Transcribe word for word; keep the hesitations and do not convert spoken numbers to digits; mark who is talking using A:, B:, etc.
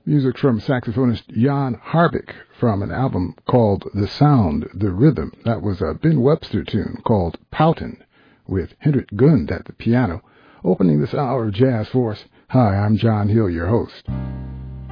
A: Music from saxophonist Jan Harbeck from an album called The Sound, The Rhythm. That was a Ben Webster tune called Poutin' with Hendrik Gund at the piano. Opening this hour of Jazz Force, hi, I'm John Hill, your host.